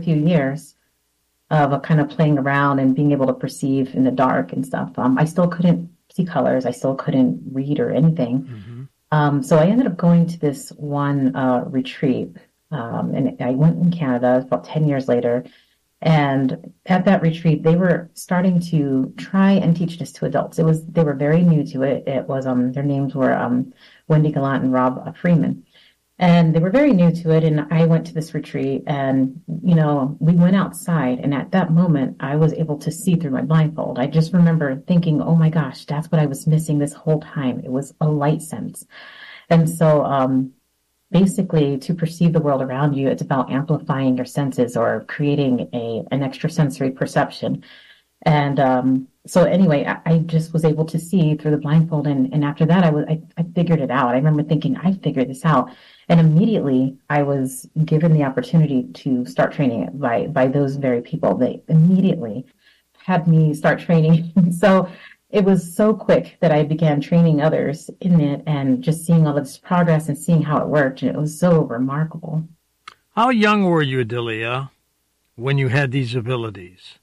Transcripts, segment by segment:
few years of kind of playing around and being able to perceive in the dark and stuff, I still couldn't see colors. I still couldn't read or anything. Hmm. So I ended up going to this one retreat, and I went in Canada about 10 years later. And at that retreat, they were starting to try and teach this to adults. They were very new to it. It was their names were Wendy Gallant and Rob Freeman. And they were very new to it. And I went to this retreat and, we went outside. And at that moment, I was able to see through my blindfold. I just remember thinking, oh my gosh, that's what I was missing this whole time. It was a light sense. And so, basically, to perceive the world around you, it's about amplifying your senses or creating an extrasensory perception. And so anyway, I just was able to see through the blindfold. And after that, I figured it out. I remember thinking, I figured this out. And immediately I was given the opportunity to start training it by those very people. They immediately had me start training. So it was so quick that I began training others in it and just seeing all of this progress and seeing how it worked. And it was so remarkable. How young were you, Delia, when you had these abilities?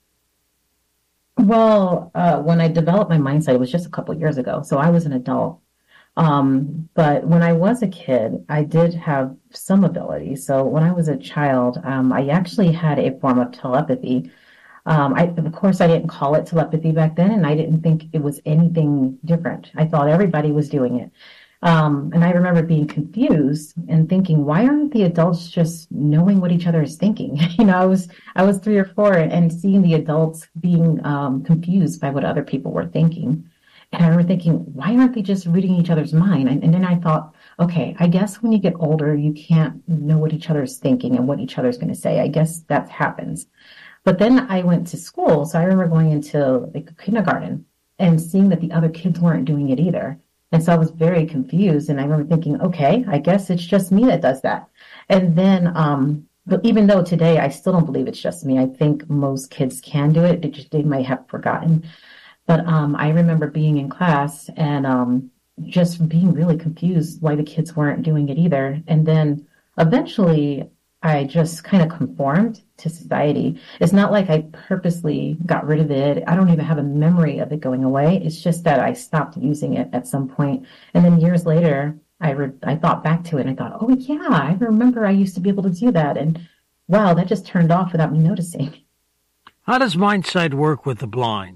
Well, when I developed my mindset, it was just a couple of years ago. So I was an adult. But when I was a kid, I did have some ability. So when I was a child, I actually had a form of telepathy. Of course, I didn't call it telepathy back then, and I didn't think it was anything different. I thought everybody was doing it. And I remember being confused and thinking, why aren't the adults just knowing what each other is thinking? I was 3 or 4 and seeing the adults being confused by what other people were thinking. And I remember thinking, why aren't they just reading each other's mind? And then I thought, okay, I guess when you get older, you can't know what each other is thinking and what each other's going to say. I guess that happens. But then I went to school. So I remember going into like kindergarten and seeing that the other kids weren't doing it either. And so I was very confused. And I remember thinking, okay, I guess it's just me that does that. And then, but even though today I still don't believe it's just me, I think most kids can do it. They might have forgotten. But I remember being in class and just being really confused why the kids weren't doing it either. And then eventually I just kind of conformed to society. It's not like I purposely got rid of it. I don't even have a memory of it going away. It's just that I stopped using it at some point. And then years later, I thought back to it and I thought, oh yeah, I remember I used to be able to do that. And wow, that just turned off without me noticing. How does Mindsight work with the blind?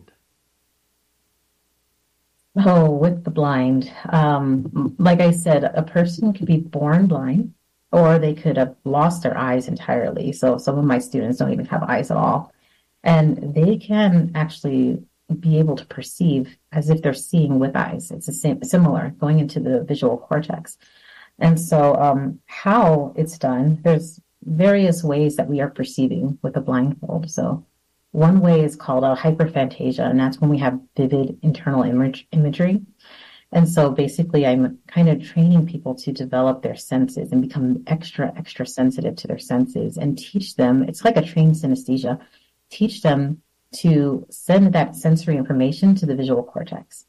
Oh, with the blind. Like I said, a person could be born blind or they could have lost their eyes entirely. So some of my students don't even have eyes at all. And they can actually be able to perceive as if they're seeing with eyes. It's the same, similar going into the visual cortex. And so how it's done, there's various ways that we are perceiving with a blindfold. So one way is called a hyperphantasia, and that's when we have vivid internal imagery. And so basically, I'm kind of training people to develop their senses and become extra sensitive to their senses and teach them. It's like a trained synesthesia. Teach them to send that sensory information to the visual cortex.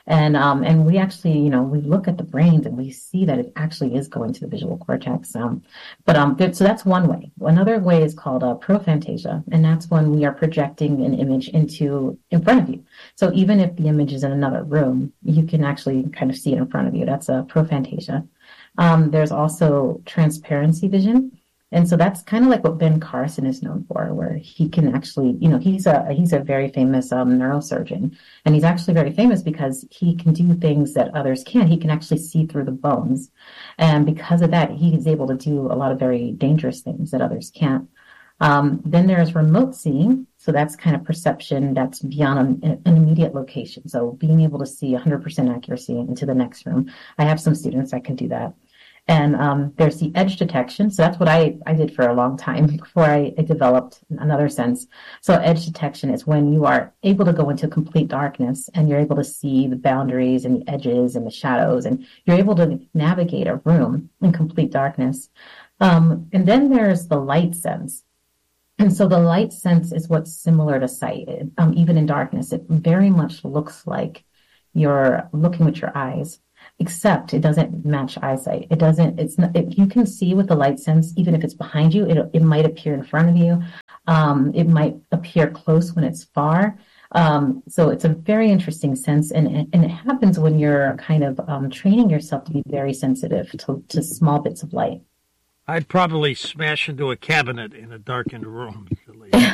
And we actually, we look at the brains and we see that it actually is going to the visual cortex. So that's one way. Another way is called prophantasia, and that's when we are projecting an image in front of you. So even if the image is in another room, you can actually kind of see it in front of you. That's a prophantasia. There's also transparency vision. And so that's kind of like what Ben Carson is known for, where he can actually, he's a very famous neurosurgeon, and he's actually very famous because he can do things that others can't. He can actually see through the bones, and because of that, he is able to do a lot of very dangerous things that others can't. Then there's remote seeing, so that's kind of perception that's beyond an immediate location. So being able to see 100% accuracy into the next room. I have some students that can do that. And there's the edge detection. So that's what I did for a long time before I developed another sense. So edge detection is when you are able to go into complete darkness and you're able to see the boundaries and the edges and the shadows, and you're able to navigate a room in complete darkness. And then there's the light sense. And so the light sense is what's similar to sight. Even in darkness, it very much looks like you're looking with your eyes. except it doesn't match eyesight. It doesn't, it's not, you can see with the light sense, even if it's behind you, it might appear in front of you. It might appear close when it's far. So it's a very interesting sense, and it happens when you're kind of training yourself to be very sensitive to small bits of light. I'd probably smash into a cabinet in a darkened room, Julia.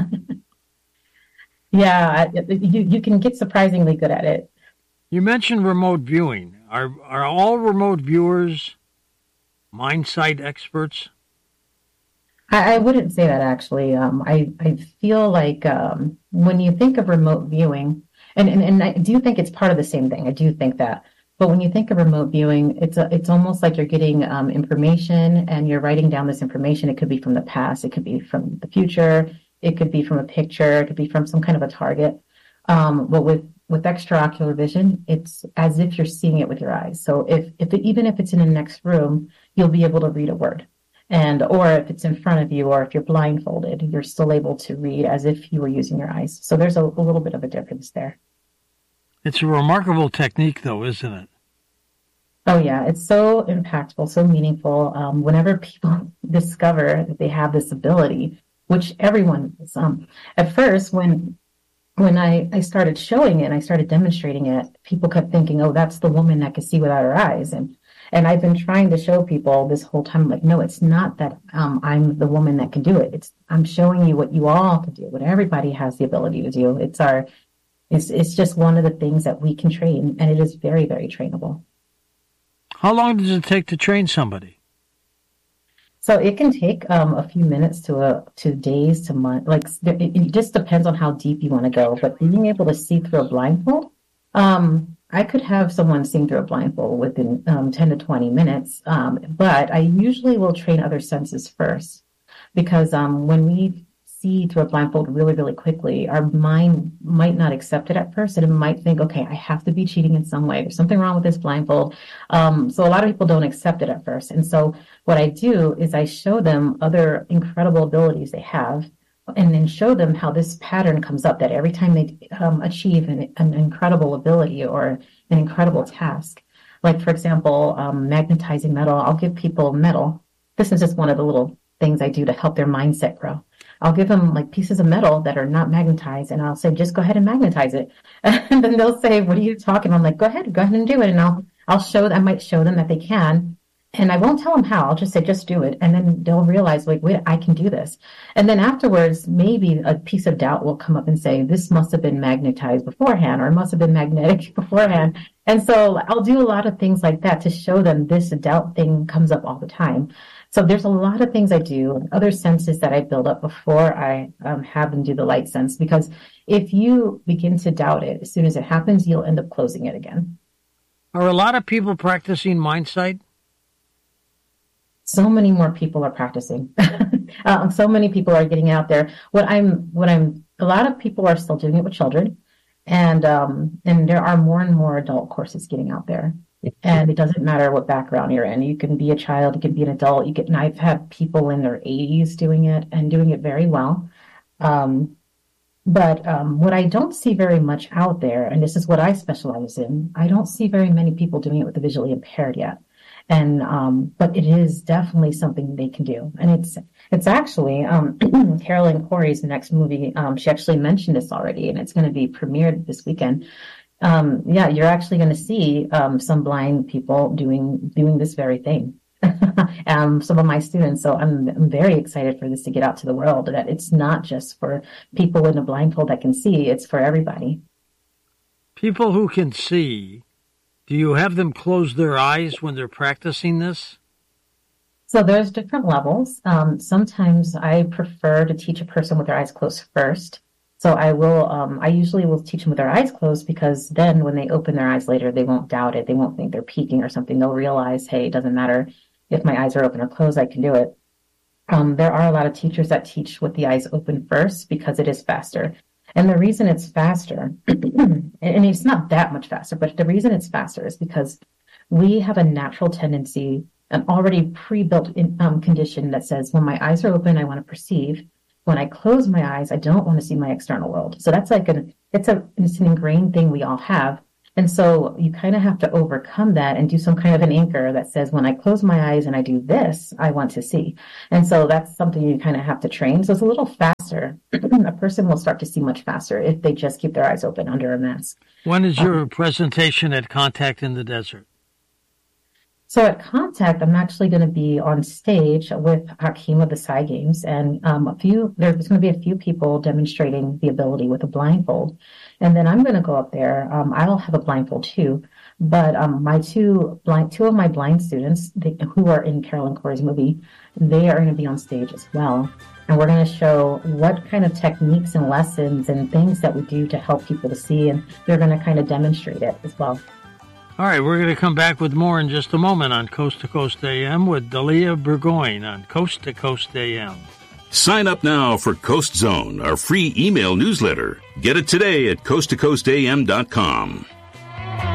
Yeah, you can get surprisingly good at it. You mentioned remote viewing. Are all remote viewers mind sight experts? I wouldn't say that actually. I feel like when you think of remote viewing, and I do think it's part of the same thing. I do think that. But when you think of remote viewing, it's almost like you're getting information and you're writing down this information. It could be from the past, it could be from the future, it could be from a picture, it could be from some kind of a target. But with extraocular vision, it's as if you're seeing it with your eyes. So even if it's in the next room, you'll be able to read a word. And or if it's in front of you, or if you're blindfolded, you're still able to read as if you were using your eyes. So there's a little bit of a difference there. It's a remarkable technique, though, isn't it? Oh yeah, it's so impactful, so meaningful. Whenever people discover that they have this ability, which everyone is, at first when I started showing it and I started demonstrating it, people kept thinking, "Oh, that's the woman that can see without her eyes." And I've been trying to show people this whole time, like, no, it's not that I'm the woman that can do it. I'm showing you what you all can do, what everybody has the ability to do. It's just one of the things that we can train, and it is very, very trainable. How long does it take to train somebody? So it can take a few minutes to days to months. Like it just depends on how deep you want to go. But being able to see through a blindfold, I could have someone seeing through a blindfold within 10 to 20 minutes. But I usually will train other senses first because when we see through a blindfold really, really quickly, our mind might not accept it at first, and it might think, okay, I have to be cheating in some way. There's something wrong with this blindfold. So a lot of people don't accept it at first. And so what I do is I show them other incredible abilities they have, and then show them how this pattern comes up, that every time they achieve an incredible ability or an incredible task, like, for example, magnetizing metal, I'll give people metal. This is just one of the little things I do to help their mindset grow. I'll give them like pieces of metal that are not magnetized, and I'll say, just go ahead and magnetize it. And then they'll say, what are you talking about? I'm like, go ahead and do it. And I might show them that they can. And I won't tell them how. I'll just say, just do it. And then they'll realize, like, wait, I can do this. And then afterwards, maybe a piece of doubt will come up and say, this must have been magnetized beforehand, or it must have been magnetic beforehand. And so I'll do a lot of things like that to show them this doubt thing comes up all the time. So there's a lot of things I do, other senses that I build up before I have them do the light sense, because if you begin to doubt it, as soon as it happens, you'll end up closing it again. Are a lot of people practicing mind sight? So many more people are practicing. So many people are getting out there. A lot of people are still doing it with children, and there are more and more adult courses getting out there. And it doesn't matter what background you're in. You can be a child, you can be an adult. And I've had people in their 80s doing it and doing it very well. But what I don't see very much out there, and this is what I specialize in, I don't see very many people doing it with the visually impaired yet. And but it is definitely something they can do. And it's actually Carolyn Corey's next movie. She actually mentioned this already, and it's going to be premiered this weekend. Yeah, you're actually going to see some blind people doing this very thing. Some of my students. So I'm very excited for this to get out to the world, that it's not just for people in a blindfold that can see, it's for everybody. People who can see, do you have them close their eyes when they're practicing this? So there's different levels. Sometimes I prefer to teach a person with their eyes closed first. So I usually will teach them with their eyes closed, because then when they open their eyes later, they won't doubt it. They won't think they're peeking or something. They'll realize, hey, it doesn't matter if my eyes are open or closed, I can do it. There are a lot of teachers that teach with the eyes open first because it is faster. And the reason it's faster, and it's not that much faster, but the reason it's faster is because we have a natural tendency, an already pre-built condition that says, when my eyes are open, I want to perceive. When I close my eyes, I don't want to see my external world. So that's like it's an ingrained thing we all have. And so you kind of have to overcome that and do some kind of an anchor that says, when I close my eyes and I do this, I want to see. And so that's something you kind of have to train. So it's a little faster. A person will start to see much faster if they just keep their eyes open under a mask. When is your presentation at Contact in the Desert? So at Contact, I'm actually going to be on stage with Hakeem of the Psy Games, and there's going to be a few people demonstrating the ability with a blindfold. And then I'm going to go up there. I'll have a blindfold too, but my two of my blind students who are in Carolyn Corey's movie, they are going to be on stage as well. And we're going to show what kind of techniques and lessons and things that we do to help people to see, and they're going to kind of demonstrate it as well. All right, we're going to come back with more in just a moment on Coast to Coast AM with Dalia Burgoyne on Coast to Coast AM. Sign up now for Coast Zone, our free email newsletter. Get it today at coasttocoastam.com.